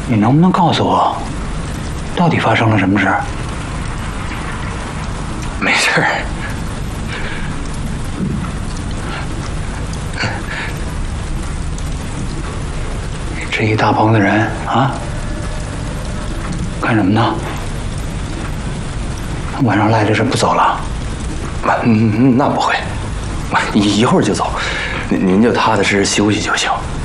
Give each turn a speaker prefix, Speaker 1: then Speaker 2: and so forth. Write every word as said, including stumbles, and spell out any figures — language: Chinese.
Speaker 1: 你能不能告诉我，到底发生了什么事儿？
Speaker 2: 没事儿。
Speaker 1: 这一大帮子人啊，干什么呢？晚上赖着是不走了？
Speaker 2: 嗯，那不会，一一会儿就走，您您就踏踏实实休息就行。